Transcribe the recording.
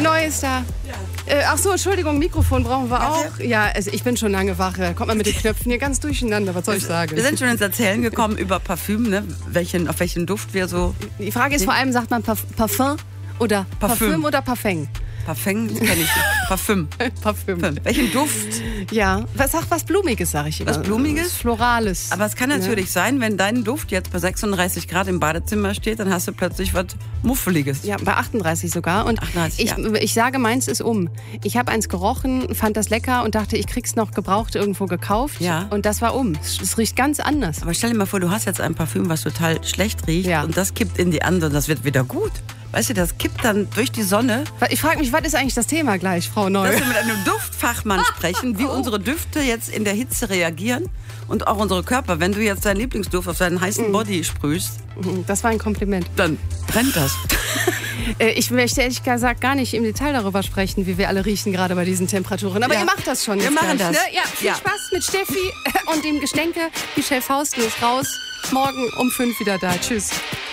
Neu ist da. Ach so, Entschuldigung, Mikrofon brauchen wir auch. Ja, also ich bin schon lange wach. Kommt man mit den Knöpfen hier ganz durcheinander. Was soll ich sagen? Wir sind schon ins Erzählen gekommen über Parfüm, ne? Auf welchen Duft wir so... Die Frage ist vor allem, sagt man Parfum oder Parfüm oder Parfum? Parfum kenne ich nicht. Parfüm. Parfüm. Welchen Duft? Ja, was Blumiges, sage ich immer. Was Blumiges? Florales. Aber es kann natürlich sein, wenn dein Duft jetzt bei 36 Grad im Badezimmer steht, dann hast du plötzlich was Muffeliges. Ja, bei 38 sogar. Und 38, ich sage, meins ist um. Ich habe eins gerochen, fand das lecker und dachte, ich krieg's noch gebraucht irgendwo gekauft. Ja. Und das war um. Es riecht ganz anders. Aber stell dir mal vor, du hast jetzt ein Parfüm, was total schlecht riecht und das kippt in die andere, das wird wieder gut. Weißt du, das kippt dann durch die Sonne. Ich frage mich, was ist eigentlich das Thema gleich, Frau Neu? Dass wir mit einem Duftfachmann sprechen, wie unsere Düfte jetzt in der Hitze reagieren und auch unsere Körper. Wenn du jetzt deinen Lieblingsduft auf deinen heißen Body sprühst, das war ein Kompliment. Dann brennt das. Ich möchte ehrlich gesagt gar nicht im Detail darüber sprechen, wie wir alle riechen, gerade bei diesen Temperaturen. Aber ihr macht das schon. Wir machen das. Ne? Ja, viel Spaß mit Steffi und dem Geschenke. Michelle Faust ist raus. Morgen um 5 wieder da. Tschüss.